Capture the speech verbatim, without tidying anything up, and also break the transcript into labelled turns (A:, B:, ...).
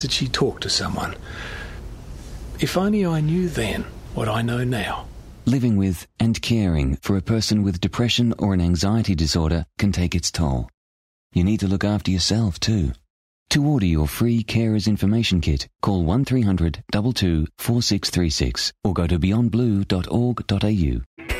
A: Did she talk to someone? If only I knew then what I know now.
B: Living with and caring for a person with depression or an anxiety disorder can take its toll. You need to look after yourself too. To order your free Carers Information Kit, call one three hundred two two four six three six or go to beyond blue dot org dot a u.